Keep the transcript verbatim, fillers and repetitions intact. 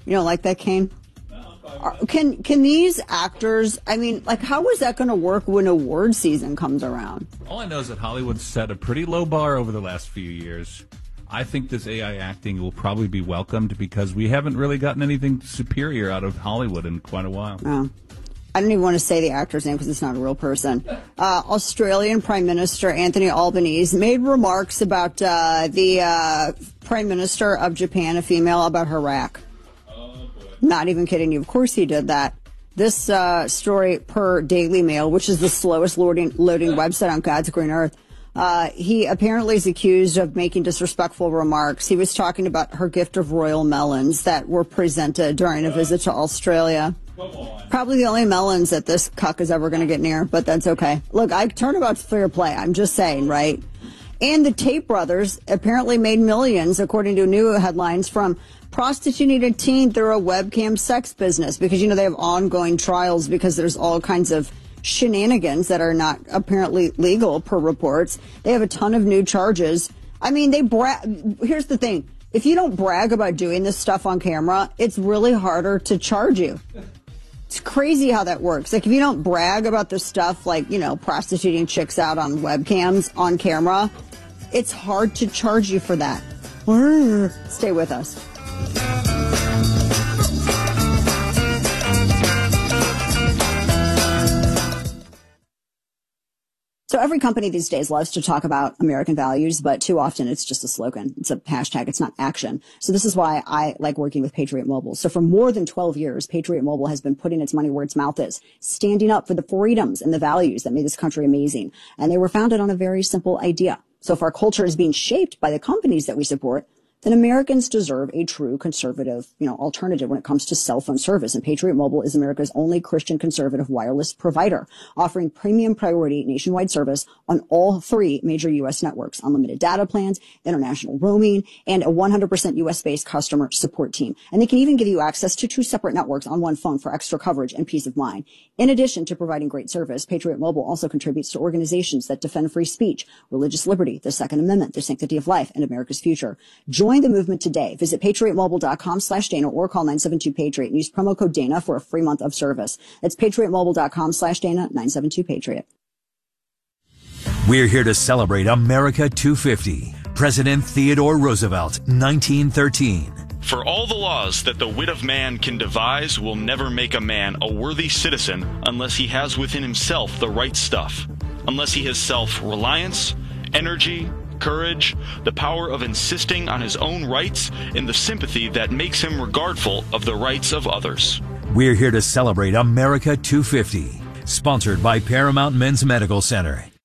You don't like that, Kane? Are, can can these actors, I mean, like, how is that going to work when award season comes around? All I know is that Hollywood's set a pretty low bar over the last few years. I think this A I acting will probably be welcomed because we haven't really gotten anything superior out of Hollywood in quite a while. Oh. I don't even want to say the actor's name because it's not a real person. Uh, Australian Prime Minister Anthony Albanese made remarks about uh, the uh, Prime Minister of Japan, a female, about Iraq. Oh, not even kidding you. Of course he did that. This uh, story per Daily Mail, which is the slowest loading, loading website on God's green earth. Uh, he apparently is accused of making disrespectful remarks. He was talking about her gift of royal melons that were presented during a visit to Australia. Probably the only melons that this cuck is ever going to get near, but that's okay. Look, I turnabout's fair play. I'm just saying, right? And the Tate brothers apparently made millions, according to new headlines, from prostituting a teen through a webcam sex business because, you know, they have ongoing trials because there's all kinds of shenanigans that are not apparently legal per reports. They have a ton of new charges. I mean, they bra- here's the thing. If you don't brag about doing this stuff on camera, it's really harder to charge you. It's crazy how that works. Like, if you don't brag about the stuff like, you know, prostituting chicks out on webcams on camera, it's hard to charge you for that. Stay with us. So every company these days loves to talk about American values, but too often it's just a slogan. It's a hashtag. It's not action. So this is why I like working with Patriot Mobile. So for more than twelve years, Patriot Mobile has been putting its money where its mouth is, standing up for the freedoms and the values that made this country amazing. And they were founded on a very simple idea. So if our culture is being shaped by the companies that we support, then Americans deserve a true conservative, you know, alternative when it comes to cell phone service. And Patriot Mobile is America's only Christian conservative wireless provider, offering premium priority nationwide service on all three major U S networks, unlimited data plans, international roaming, and a one hundred percent U S-based customer support team. And they can even give you access to two separate networks on one phone for extra coverage and peace of mind. In addition to providing great service, Patriot Mobile also contributes to organizations that defend free speech, religious liberty, the Second Amendment, the sanctity of life, and America's future. Join the movement today. Visit patriotmobile.com slash Dana or call nine seven two Patriot and use promo code Dana for a free month of service. That's patriotmobile.com slash Dana, nine seven two Patriot. We're here to celebrate America two fifty. President Theodore Roosevelt, nineteen thirteen. For all the laws that the wit of man can devise will never make a man a worthy citizen unless he has within himself the right stuff, unless he has self-reliance, energy, courage, the power of insisting on his own rights, and the sympathy that makes him regardful of the rights of others. We're here to celebrate America two fifty. Sponsored by Paramount Men's Medical Center.